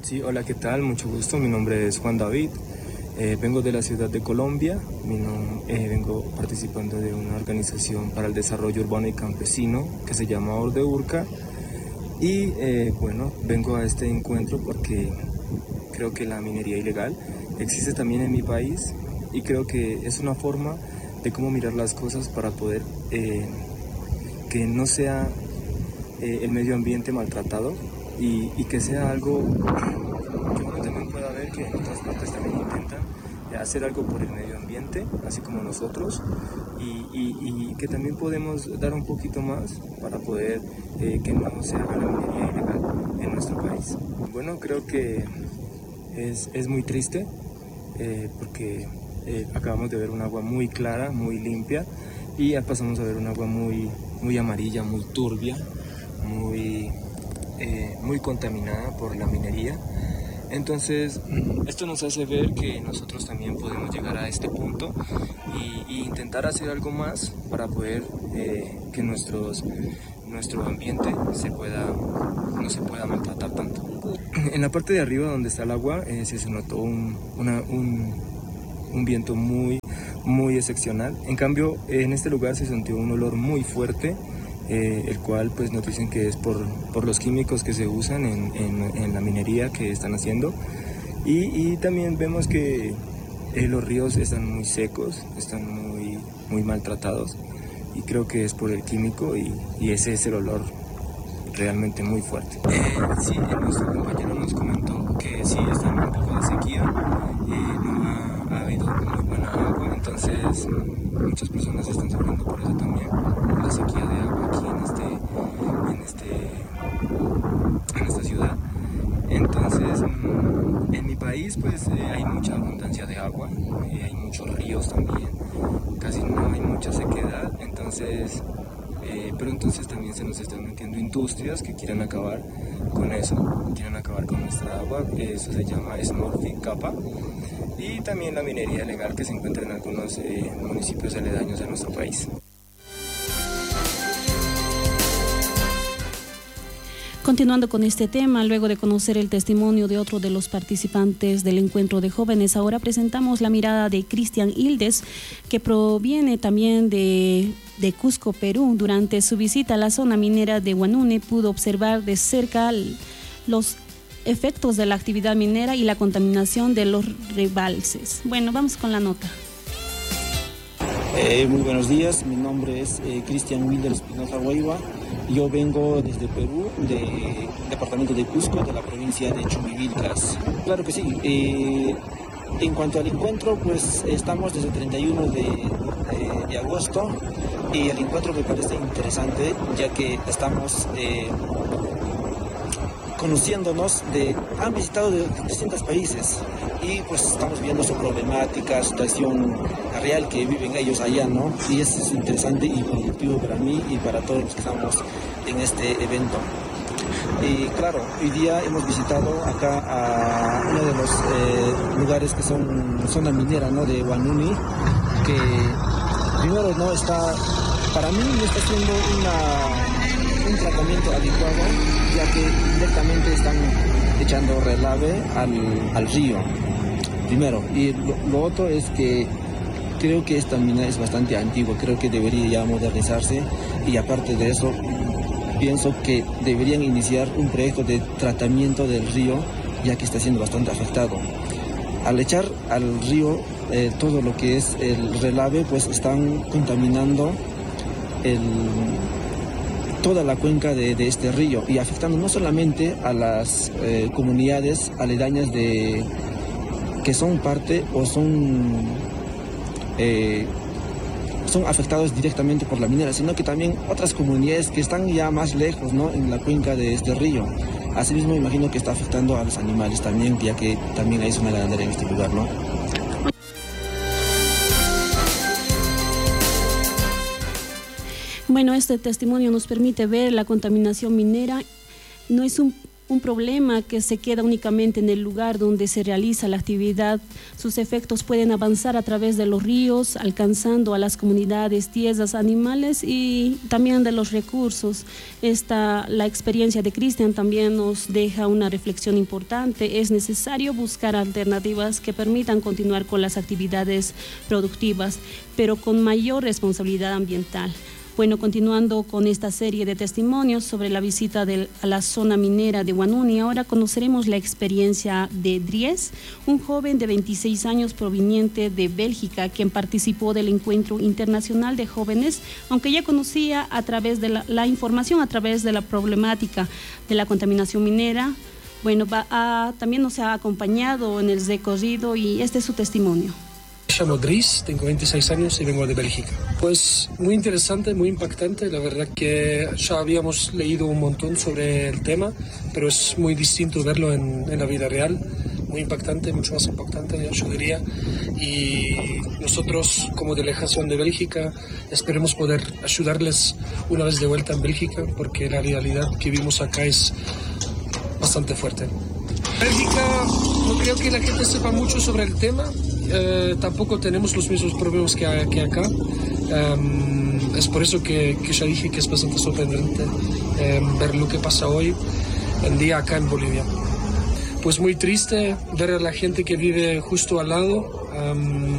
Sí, hola, ¿qué tal? Mucho gusto. Mi nombre es Juan David. Vengo de la ciudad de Colombia. Vengo participando de una organización para el desarrollo urbano y campesino que se llama Ordeurca. Y bueno, vengo a este encuentro porque creo que la minería ilegal existe también en mi país y creo que es una forma de cómo mirar las cosas para poder que no sea el medio ambiente maltratado y que sea algo que uno también pueda ver que en otras partes también intentan hacer algo por el medio ambiente, así como nosotros, y que también podemos dar un poquito más para poder que no se haga la minería ilegal en nuestro país. Bueno, creo que es muy triste porque acabamos de ver un agua muy clara, muy limpia, y ya pasamos a ver un agua muy amarilla, muy turbia, muy contaminada por la minería. Entonces esto nos hace ver que nosotros también podemos llegar a este punto y intentar hacer algo más para poder que nuestro ambiente no se pueda maltratar tanto. En la parte de arriba donde está el agua se notó un viento muy excepcional. En cambio, en este lugar se sintió un olor muy fuerte, el cual pues nos dicen que es por los químicos que se usan en la minería que están haciendo. Y también vemos que los ríos están muy secos, están muy maltratados, y creo que es por el químico y ese es el olor realmente muy fuerte. Sí, nuestro compañero nos comentó que sí está en un poco de sequía, no ha habido muy buena agua, entonces muchas personas están sufriendo por eso también, por la sequía de agua aquí en esta ciudad. Entonces, en mi país pues hay mucha abundancia de agua, hay muchos ríos también, casi no hay mucha sequedad, entonces pero entonces también se nos están metiendo industrias que quieren acabar con eso, quieren acabar con nuestra agua, eso se llama Smurfit Kappa, y también la minería ilegal que se encuentra en algunos municipios aledaños a nuestro país. Continuando con este tema, luego de conocer el testimonio de otro de los participantes del encuentro de jóvenes, ahora presentamos la mirada de Cristian Hildes, que proviene también de Cusco, Perú. Durante su visita a la zona minera de Huanune pudo observar de cerca los efectos de la actividad minera y la contaminación de los rebalses. Bueno, vamos con la nota. Muy buenos días, mi nombre es Cristian Wilder Espinosa Huaywa. Yo vengo desde Perú, del departamento de Cusco, de la provincia de Chumivilcas. Claro que sí. En cuanto al encuentro, pues estamos desde el 31 de agosto y el encuentro me parece interesante, ya que estamos conociéndonos han visitado de distintos países y pues estamos viendo su problemática, situación real que viven ellos allá, ¿no? Y eso es interesante y productivo para mí y para todos los que estamos en este evento. Y claro, hoy día hemos visitado acá a uno de los lugares que son zona minera, ¿no? De Huanuni, que primero no está, para mí no está haciendo un tratamiento adecuado, ya que directamente están echando relave al río, primero. Y lo otro es que creo que esta mina es bastante antigua, creo que debería ya modernizarse, y aparte de eso, pienso que deberían iniciar un proyecto de tratamiento del río, ya que está siendo bastante afectado. Al echar al río todo lo que es el relave, pues están contaminando toda la cuenca de este río y afectando no solamente a las comunidades aledañas que son parte o son afectados directamente por la minera, sino que también otras comunidades que están ya más lejos, ¿no? En la cuenca de este río. Asimismo, me imagino que está afectando a los animales también, ya que también hay zona ganadera en este lugar, ¿no? Bueno, este testimonio nos permite ver la contaminación minera. No es un un problema que se queda únicamente en el lugar donde se realiza la actividad. Sus efectos pueden avanzar a través de los ríos, alcanzando a las comunidades, tierras, animales y también de los recursos. La experiencia de Cristian también nos deja una reflexión importante. Es necesario buscar alternativas que permitan continuar con las actividades productivas, pero con mayor responsabilidad ambiental. Bueno, continuando con esta serie de testimonios sobre la visita a la zona minera de Huanuni, ahora conoceremos la experiencia de Dries, un joven de 26 años proveniente de Bélgica, quien participó del Encuentro Internacional de Jóvenes, aunque ya conocía a través de la información, a través de la problemática de la contaminación minera. Bueno, también nos ha acompañado en el recorrido y este es su testimonio. Me llamo Dries, tengo 26 años y vengo de Bélgica. Pues muy interesante, muy impactante. La verdad que ya habíamos leído un montón sobre el tema, pero es muy distinto verlo en la vida real. Muy impactante, mucho más impactante, yo diría. Y nosotros, como delegación de Bélgica, esperemos poder ayudarles una vez de vuelta en Bélgica, porque la realidad que vimos acá es bastante fuerte. Bélgica, no creo que la gente sepa mucho sobre el tema. Tampoco tenemos los mismos problemas que acá. Es por eso que ya dije que es bastante sorprendente ver lo que pasa hoy en día acá en Bolivia. Pues muy triste ver a la gente que vive justo al lado.